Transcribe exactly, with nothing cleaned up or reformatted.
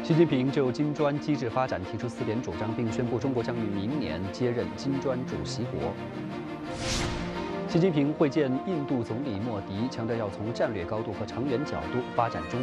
习近平就金砖机制发展提出四点主张，并宣布中国将于明年接任金砖主席国。习近平会见印度总理莫迪，强调要从战略高度和长远角度发展中。